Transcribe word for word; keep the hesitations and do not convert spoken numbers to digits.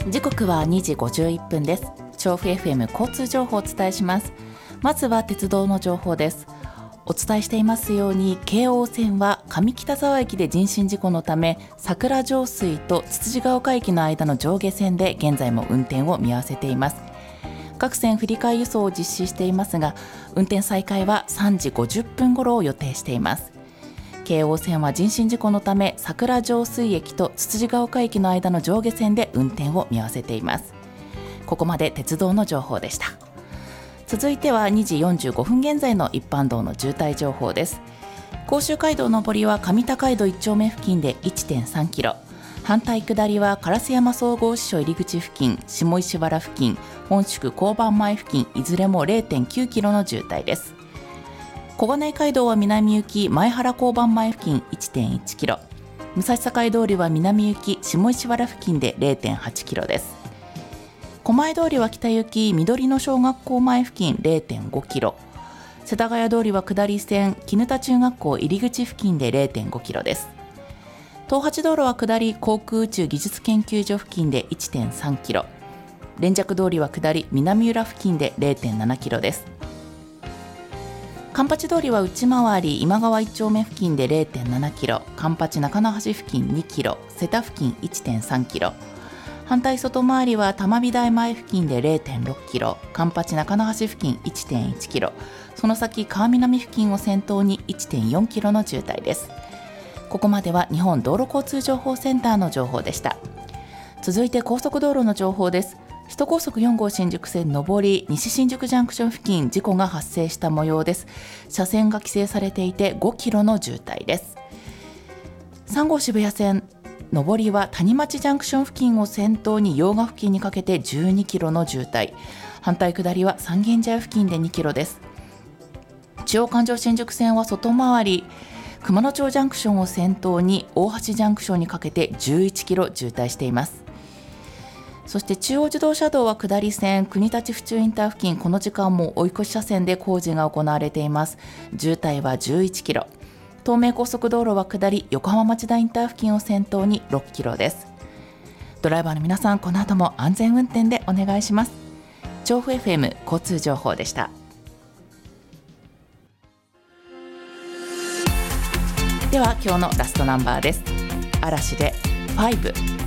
時刻はにじごじゅういっぷんです。調布 エフエム 交通情報をお伝えします。まずは鉄道の情報です。お伝えしていますように、京王線は上北沢駅で人身事故のため、桜上水とつつじが丘駅の間の上下線で現在も運転を見合わせています。各線振り替え輸送を実施していますが、運転再開はさんじごじゅっぷん頃を予定しています。京王線は人身事故のため、桜上水駅とつつじが丘駅の間の上下線で運転を見合わせています。ここまで鉄道の情報でした。続いてはにじよんじゅうごふん現在の一般道の渋滞情報です。甲州街道上りは上高井戸いち丁目付近で いってんさんキロ、反対下りは烏山総合支所入り口付近、下石原付近、本宿交番前付近、いずれも れいてんきゅうキロの渋滞です。小金井街道は南行き前原交番前付近 いってんいちキロ、武蔵境通りは南行き下石原付近で れいてんはちキロです。狛江通りは北行き緑野小学校前付近 れいてんごキロ、世田谷通りは下り線絹田中学校入り口付近で れいてんごキロです。東八道路は下り航空宇宙技術研究所付近で いってんさんキロ、連雀通りは下り南浦付近で れいてんななキロです。環八通りは内回り今川いち丁目付近で れいてんななキロ、環八中野橋付近にキロ、瀬田付近 いってんさんキロ、反対外回りは玉美大前付近で れいてんろくキロ、環八中野橋付近 いってんいちキロ、その先川南付近を先頭に いってんよんキロの渋滞です。ここまでは日本道路交通情報センターの情報でした。続いて高速道路の情報です。首都高速よん号新宿線上り西新宿ジャンクション付近、事故が発生した模様です。車線が規制されていてごキロの渋滞です。さん号渋谷線上りは谷町ジャンクション付近を先頭に用賀付近にかけてじゅうにキロの渋滞、反対下りは三軒茶屋付近でにキロです。中央環状新宿線は外回り熊野町ジャンクションを先頭に大橋ジャンクションにかけてじゅういちキロ渋滞しています。そして中央自動車道は下り線国立府中インター付近、この時間も追い越し車線で工事が行われています。渋滞はじゅういちキロ、東名高速道路は下り横浜町田インター付近を先頭にろっキロです。ドライバーの皆さん、この後も安全運転でお願いします。調布 エフエム 交通情報でした。では今日のラストナンバーです。嵐でファイブ。